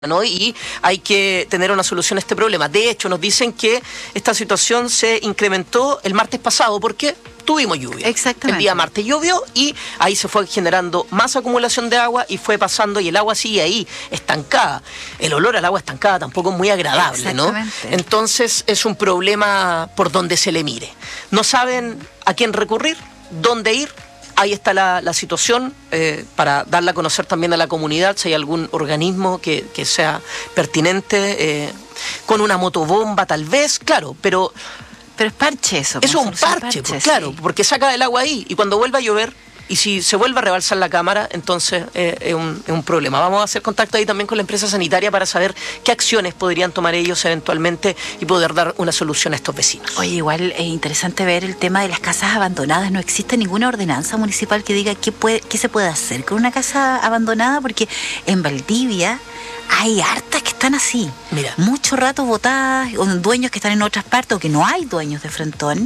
¿no? Y hay que tener una solución a este problema. De hecho, nos dicen que esta situación se incrementó el martes pasado porque tuvimos lluvia. Exactamente. El día martes llovió y ahí se fue generando más acumulación de agua y fue pasando y el agua sigue ahí, estancada. El olor al agua estancada tampoco es muy agradable, ¿no? Entonces es un problema por donde se le mire. No saben a quién recurrir, dónde ir. Ahí está la situación para darla a conocer también a la comunidad, si hay algún organismo que sea pertinente, con una motobomba tal vez, claro, pero es parche eso. Eso es un parche, pues, claro, sí. Porque saca el agua ahí y cuando vuelva a llover, y si se vuelve a rebalsar la cámara, entonces es un problema. Vamos a hacer contacto ahí también con la empresa sanitaria para saber qué acciones podrían tomar ellos eventualmente y poder dar una solución a estos vecinos. Oye, igual es interesante ver el tema de las casas abandonadas. No existe ninguna ordenanza municipal que diga qué se puede hacer con una casa abandonada, porque en Valdivia hay hartas que están así. Mira. Mucho rato botadas, o dueños que están en otras partes, o que no hay dueños de frontón.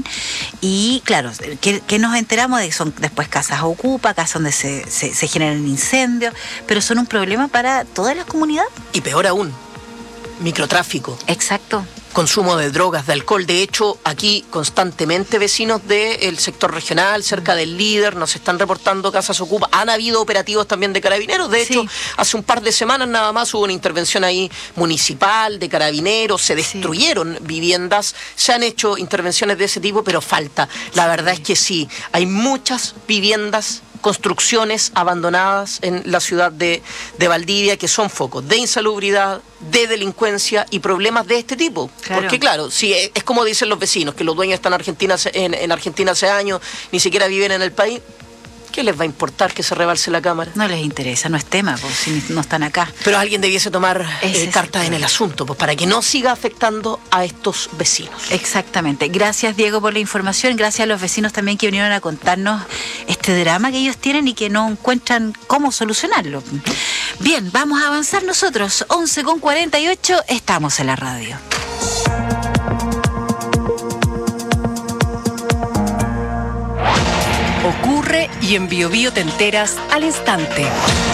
Y claro, que nos enteramos de que son después casas ocupa, casas donde se generan incendios, pero son un problema para toda la comunidad. Y peor aún, microtráfico. Exacto. Consumo de drogas, de alcohol. De hecho, aquí constantemente vecinos del sector regional, cerca del Líder, nos están reportando casas ocupas. Han habido operativos también de carabineros. De hecho, hace un par de semanas nada más hubo una intervención ahí municipal, de carabineros. Se destruyeron viviendas. Se han hecho intervenciones de ese tipo, pero falta. La verdad es que sí, hay muchas viviendas, construcciones abandonadas en la ciudad de Valdivia que son focos de insalubridad, de delincuencia y problemas de este tipo. Claro. Porque claro, si es como dicen los vecinos, que los dueños están en Argentina hace años, ni siquiera viven en el país. ¿Qué les va a importar que se rebalse la cámara? No les interesa, no es tema, pues, si no están acá. Pero alguien debiese tomar cartas en el asunto, pues, para que no siga afectando a estos vecinos. Exactamente. Gracias, Diego, por la información. Gracias a los vecinos también que vinieron a contarnos este drama que ellos tienen y que no encuentran cómo solucionarlo. Bien, vamos a avanzar nosotros. 11:48, estamos en la radio. Ocurre y en Bio Bio te enteras al instante.